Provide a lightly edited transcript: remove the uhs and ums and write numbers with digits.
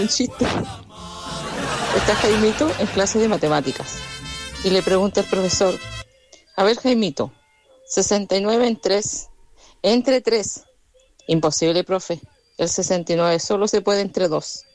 Un chiste. Está Jaimito en clase de matemáticas y le pregunta al profesor, a ver Jaimito, 69 entre 3. Imposible, profe. El 69 solo se puede entre 2.